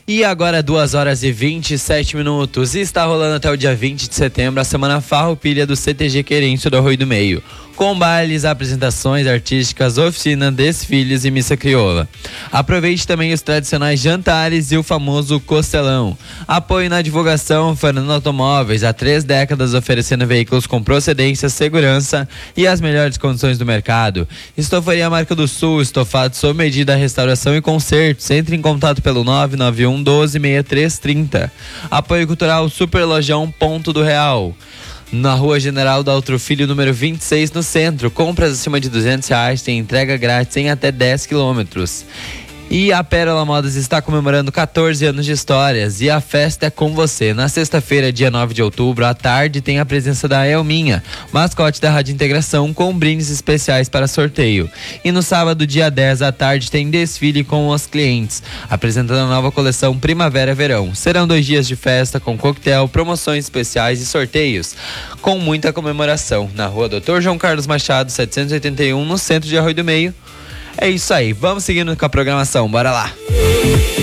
E agora 2h27. Está rolando até o dia 20 de setembro a Semana Farroupilha do CTG Querêncio do Arroio do Meio, com bailes, apresentações artísticas, oficina, desfiles e missa crioula. Aproveite também os tradicionais jantares e o famoso costelão. Apoio na divulgação Fernando Automóveis, há 3 décadas oferecendo veículos com procedência, segurança e as melhores condições do mercado. Estofaria Marca do Sul, estofado sob medida, restauração e consertos. Entre em contato pelo 991 12 6330. Apoio cultural Super Lojão Ponto do Real, na Rua General Daltro Filho, número 26, no centro. Compras acima de R$200 tem entrega grátis em até 10 quilômetros. E a Pérola Modas está comemorando 14 anos de histórias e a festa é com você. Na sexta-feira, dia 9 de outubro, à tarde, tem a presença da Elminha, mascote da Rádio Integração, com brindes especiais para sorteio. E no sábado, dia 10 à tarde, tem desfile com os clientes, apresentando a nova coleção Primavera-Verão. Serão 2 dias de festa com coquetel, promoções especiais e sorteios, com muita comemoração. Na Rua Dr. João Carlos Machado, 781, no centro de Arroio do Meio. É isso aí, vamos seguindo com a programação, bora lá!